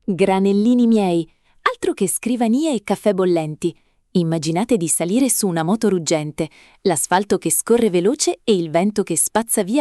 Granellini miei, altro che scrivanie e caffè bollenti. Immaginate di salire su una moto ruggente, l'asfalto che scorre veloce e il vento che spazza via